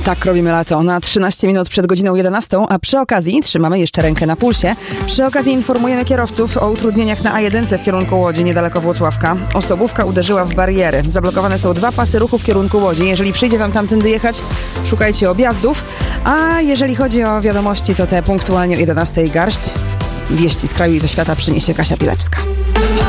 Tak robimy lato na 13 minut przed godziną 11, a przy okazji trzymamy jeszcze rękę na pulsie. Przy okazji informujemy kierowców o utrudnieniach na A1 w kierunku Łodzi, niedaleko Włocławka. Osobówka uderzyła w bariery. Zablokowane są 2 pasy ruchu w kierunku Łodzi. Jeżeli przyjdzie wam tamtędy jechać, szukajcie objazdów. A jeżeli chodzi o wiadomości, to te punktualnie o 11 garść. Wieści z kraju i ze świata przyniesie Kasia Pilewska.